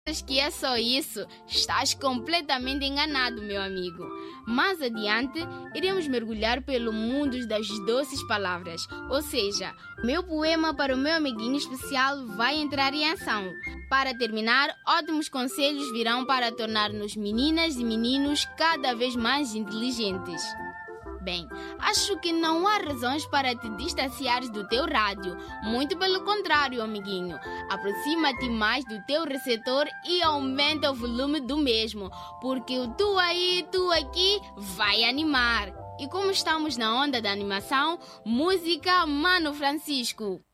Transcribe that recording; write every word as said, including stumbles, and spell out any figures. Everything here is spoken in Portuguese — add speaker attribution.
Speaker 1: Achas que é só isso? Estás completamente enganado, meu amigo. Mais adiante, iremos mergulhar pelo mundo das doces palavras. Ou seja, o meu poema para o meu amiguinho especial vai entrar em ação. Para terminar, ótimos conselhos virão para tornar-nos meninas e meninos cada vez mais inteligentes. Bem, acho que não há razões para te distanciares do teu rádio. Muito pelo contrário, amiguinho. Aproxima-te mais do teu receptor e aumenta o volume do mesmo, porque o tu aí, tu aqui vai animar. E como estamos na onda da animação, música Mano Francisco.